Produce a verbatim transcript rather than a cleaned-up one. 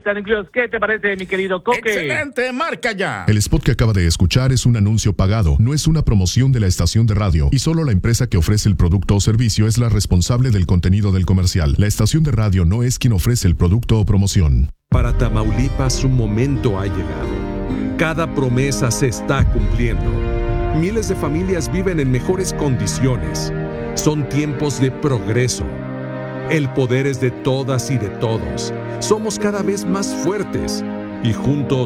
están incluidos. ¿Qué te parece, mi querido Coque? ¡Excelente! ¡Marca ya! El spot que acaba de escuchar es un anuncio pagado, no es una promoción de la estación de radio, y solo la empresa que ofrece el producto o servicio es la responsable del contenido del comercial. La estación de radio no es quien ofrece el producto o promoción. Para Tamaulipas su momento ha llegado. Cada promesa se está cumpliendo. Miles de familias viven en mejores condiciones. Son tiempos de progreso. El poder es de todas y de todos. Somos cada vez más fuertes y juntos